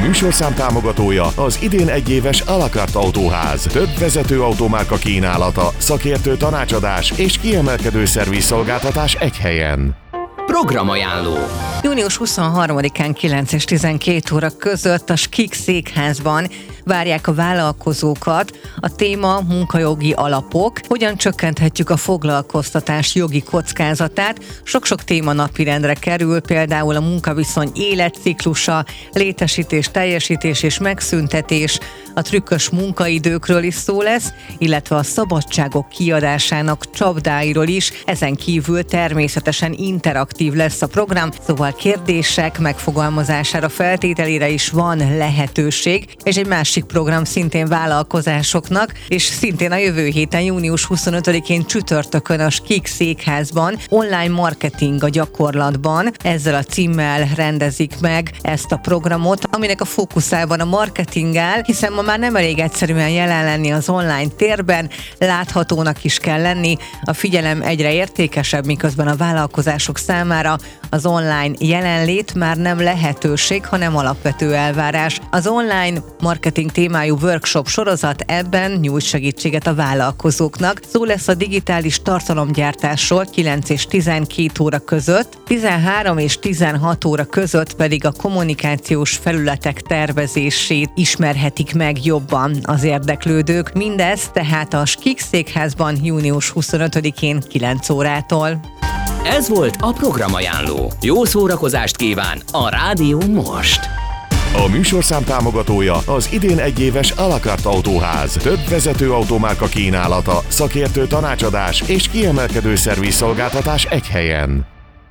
műsorszám támogatója az idén egyéves à la carte autóház. Több vezető automárka kínálata, szakértő tanácsadás és kiemelkedő szervizszolgáltatás egy helyen. Programajánló. Június 23-án 9 és 12 óra között a Skik Székházban várják a vállalkozókat. A téma munkajogi alapok, hogyan csökkenthetjük a foglalkoztatás jogi kockázatát. Sok-sok téma napirendre kerül, például a munkaviszony életciklusa, létesítés, teljesítés és megszüntetés, a trükkös munkaidőkről is szó lesz, illetve a szabadságok kiadásának csapdáiról is. Ezen kívül természetesen interaktív lesz a program, szóval kérdések megfogalmazására, feltételére is van lehetőség, és egy másik program szintén vállalkozásoknak, és szintén a jövő héten, június 25-én csütörtökön a Skik Székházban online marketing a gyakorlatban. Ezzel a címmel rendezik meg ezt a programot, aminek a fókuszában a marketing áll, hiszen ma már nem elég egyszerűen jelen lenni az online térben, láthatónak is kell lenni, a figyelem egyre értékesebb, miközben a vállalkozások számára az online jelenlét már nem lehetőség, hanem alapvető elvárás. Az online marketing témájú workshop sorozat ebben nyújt segítséget a vállalkozóknak. Szó lesz a digitális tartalomgyártásról 9 és 12 óra között, 13 és 16 óra között pedig a kommunikációs felületek tervezését ismerhetik meg jobban az érdeklődők. Mindez tehát a Skik Székházban június 25-én 9 órától. Ez volt a Programajánló. Jó szórakozást kíván a Rádió most! A műsorszám támogatója az idén egyéves à la carte autóház. Több vezető automárka kínálata, szakértő tanácsadás és kiemelkedő szervizszolgáltatás egy helyen.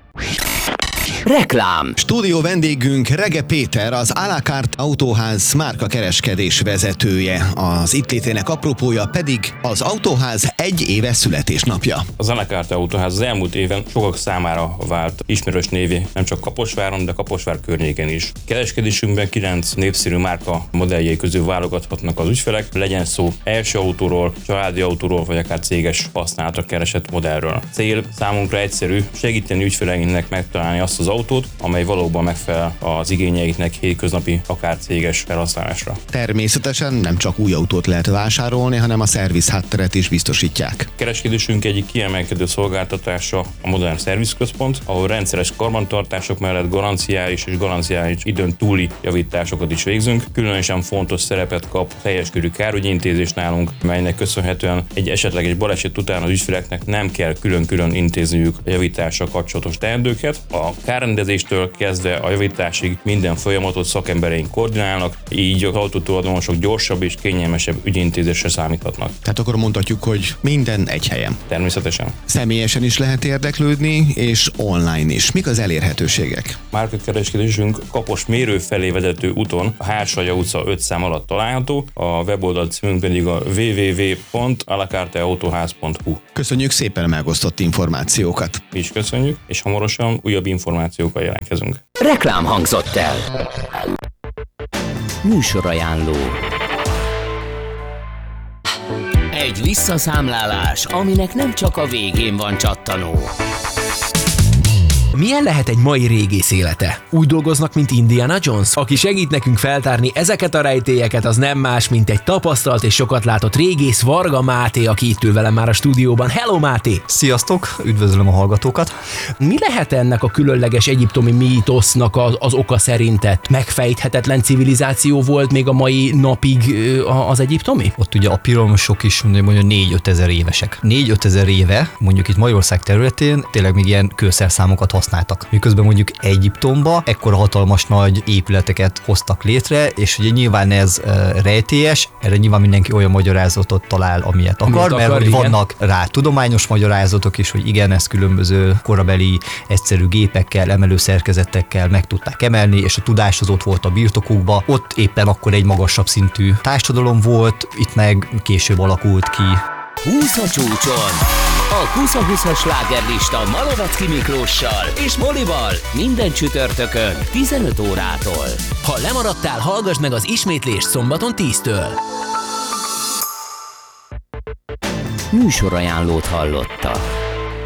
Reklám. Stúdió vendégünk Rege Péter, az à la carte autóház márkakereskedés vezetője. Az itt létének apropója pedig az autóház 1 éves születésnapja. Az à la carte autóház az elmúlt éven sokak számára vált ismerős névé, nem csak Kaposváron, de Kaposvár környékén is. Kereskedésünkben 9 népszerű márka modelljei közül válogathatnak az ügyfelek, legyen szó első autóról, családi autóról, vagy akár céges használatra keresett modellről. Cél számunkra egyszerű, segíteni ügyfeleinknek megtalálni azt az autót, amely valóban megfelel az igényeiknek hétköznapi, akár céges felhasználásra. Természetesen nem csak új autót lehet vásárolni, hanem a szerviz hátteret is biztosítják. Kereskedésünk egyik kiemelkedő szolgáltatása a Modern Service Központ, ahol rendszeres karbantartások mellett garanciális és garanciális időn túli javításokat is végzünk. Különösen fontos szerepet kap teljes körű kárügyintézés nálunk, melynek köszönhetően egy esetleges baleset után az ügyfeleknek nem kell külön-külön intézniük a javítással kapcsolatos teendőket. A kárrendezéstől kezdve a javításig minden folyamatot szakembereink koordinálnak, így az autótulajdonosok gyorsabb és kényelmesebb ügyintézésre számíthatnak. Tehát akkor mondhatjuk, hogy minden egy helyen. Természetesen. Személyesen is lehet érdeklődni, és online is. Mik az elérhetőségek? Márkakereskedésünk Kapos mérő felé vezető úton, a Hársajja utca 5 szám alatt található, a weboldal címünk pedig a www.alacarteautoház.hu. Köszönjük szépen a megosztott információkat. Mi is köszönjük, és hamarosan újabb információkkal jelentkezünk. Reklám hangzott el. Műsorajánló. Egy visszaszámlálás, aminek nem csak a végén van csattanó. Milyen lehet egy mai régész élete? Úgy dolgoznak, mint Indiana Jones? Aki segít nekünk feltárni ezeket a rejtélyeket, az nem más, mint egy tapasztalt és sokat látott régész, Varga Máté, aki itt ül velem már a stúdióban. Hello, Máté! Sziasztok, üdvözlöm a hallgatókat! Mi lehet ennek a különleges egyiptomi mítosznak az oka szerinted? Megfejthetetlen civilizáció volt még a mai napig az egyiptomi? Ott ugye a piramisok is mondjuk 4-5 ezer évesek. 4-5 ezer éve, mondjuk itt Magyarország területén tényleg még ilyen kőszerszámokat használtak. Miközben mondjuk Egyiptomba ekkora hatalmas nagy épületeket hoztak létre, és ugye nyilván ez rejtélyes, erre nyilván mindenki olyan magyarázatot talál, amilyet akar, mert hogy vannak rá tudományos magyarázatok is, hogy igen, ezt különböző korabeli egyszerű gépekkel, emelőszerkezetekkel meg tudták emelni, és a tudás az ott volt a birtokukba. Ott éppen akkor egy magasabb szintű társadalom volt, itt meg később alakult ki. 20 a csúcson! A 20-20-as slágerlista Malovecki Miklóssal és Molival minden csütörtökön 15 órától. Ha lemaradtál, hallgass meg az ismétlést szombaton 10-től. Műsorajánlót hallottak.